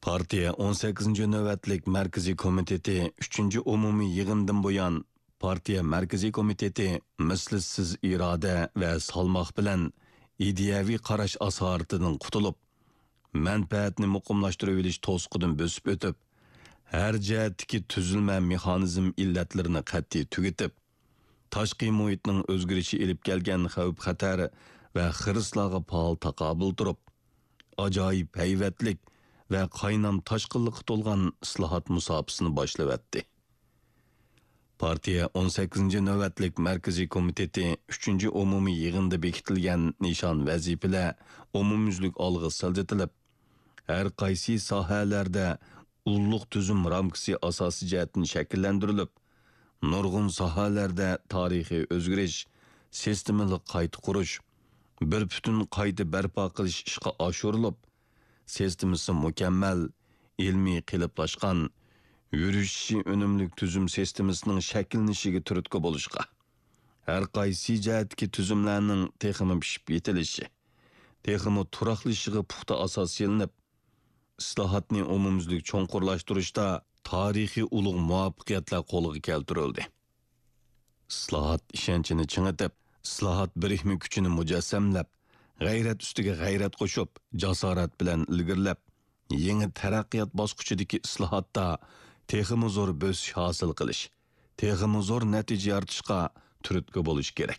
Partiya 18. növbətlik Mərkəzi Komiteti 3. Umumi yığından buyan Partiya Mərkəzi Komiteti mislsiz irade və salmaq bilan ideyaviy qarash asaretidan qutulup, mənfəətni muqimlashtirib olish to'sqidan bösüb o'tib, har jihatdagi tuzilma mexanizm illatlarini qat'iy tugatib, tashqi muhitning o'zgarishi elib kelgan xavf-xatar va xirislarga faol taqobil turib, ajoyib hayvatlik ve qaynam taşqınlıqqa to'lgan islohot musofasini boshlab o'tdi. Partiya 18. navbatlik Markaziy komiteti 3. umumiy yig'inda bekitilgan nishon vazifalar umumyuzlik olg'a siljitilib, har qaysi sohalarda ulluq tuzum ramkasi asosi jihatdan shakllantirilib, nurg'un sohalarda tarixiy o'zgarish, sistemalik qayta qurish, bir butun qayta barpo qilish ishga oshirilib, sistemasi mukammal, ilmiy qiliplashgan, yurishi unumli tuzum sistemasining shakllanishiga turtki bo'lishga, har qaysi jihatdagi tuzumlarning texmi pishib yetilishi, texmi turaqlishiga puxta asos yelinib, islohotni umumyuzlik cho'nqurlashtirishda tarixiy ulug' muvaffaqiyatlar qo'lga keltirildi. Islohot ishonchini chingitib, islohot birikma kuchini mujassamlab, g'ayrat ustiga g'ayrat qo'shib, jasorat bilan ilgirlab, yangi taraqqiyot bosqichidagi islohotda texmi zo'r bo'sish hosil qilish, texmi zo'r natija yaratishga turtki bo'lish kerak.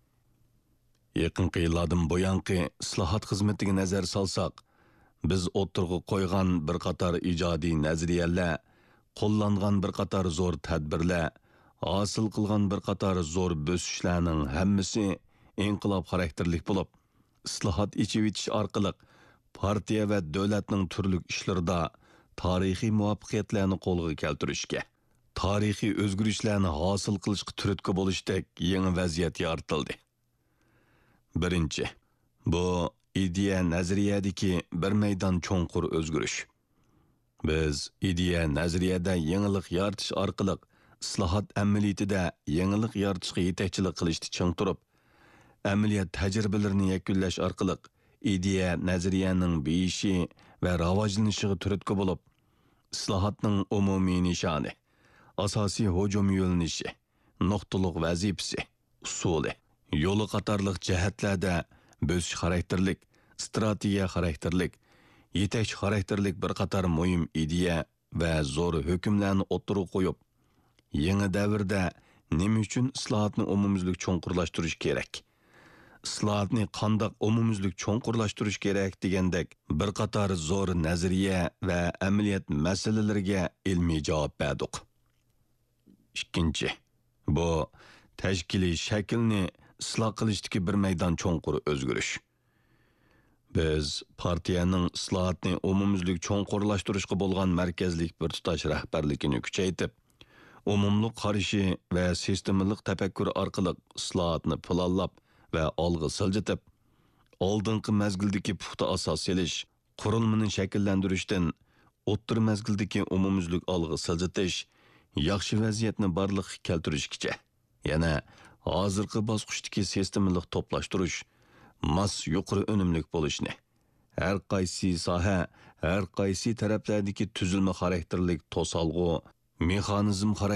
Yaqinqi yillardan buyanqi islohot xizmatiga nazar solsak, biz o'tirg'i qo'ygan bir qator ijodiy nazariyalar, qo'llangan bir qator zo'r tadbirlar, hosil qilgan bir qator zo'r bo'sishlarning hammasi inqilob xarakterlik bo'lib, islohot ichib etish orqali partiya va davlatning turli ishlarida tarixiy muvaffaqiyatlarni qo'lga keltirishga, tarixiy o'zgarishlarni hosil qilishga turtki bo'lishdek yangi vaziyat yaratildi. Birinchi, bu ideya nazariyadagi bir maydon cho'nqur o'zgarish. Biz ideya nazariyada yangilik yaratish orqali islohot amaliyotida yangilik yaratishga yetakchilik qilishni ching turib, amaliyat tajribalarini yakunlash orqali ideya nazariyaning beyishi va rivojlanishiga turtki bo'lib, islohotning umumiy nishoni, asosiy hujum yo'linishi, nuqtaliq vazifasi, usuli, yo'li qatorliq jihatlarda bo'sish xarakterlik, strategiya xarakterlik, yetakchi xarakterlik bir qator muhim ideya va zo'r hukmlarni o'ttirib qo'yib, yangi davrda nima uchun islohotni umumyuzlik cho'nqurlashtirish kerak? Islohotni qandoq umumyuzlik cho'nqurlashtirish kerak degandek bir qator zo'r nazariya va amaliyat masalalariga ilmiy javob berdik. Ikkinchi, bu tashkiliy shaklni isloh qilishdagi bir maydon cho'nqur o'zgarish. Biz partiyaning islohotni umumyuzlik cho'nqurlashtirishga bo'lgan markazlik bir tutash rahbarligini kuchaytirib, umumli qarashi va sistemalik tafakkur orqali islohotni planlab va olg'a siljitib, oldingi mazgildagi puxta asos solish, qurilmani shakllantirishdan o'ttir mazgildagi umumyuzlik olg'a siljitish, yaxshi vaziyatni barliqqa keltirishgacha, yana hozirgi bosqichdagi sistemalik to'plashtirish, mas yuqori unumlik bo'lishni, har qaysi soha, har qaysi taraflardagi tuzilma xarakterlik to'salg'u, mexanizm